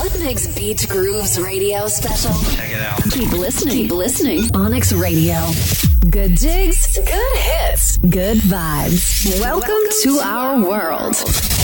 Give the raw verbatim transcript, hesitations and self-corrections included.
Onyx Beach Grooves radio special. Check it out. Keep listening. Keep listening. Onyx Radio. Good jigs, good hits, good vibes. Welcome, Welcome to, to our world. world.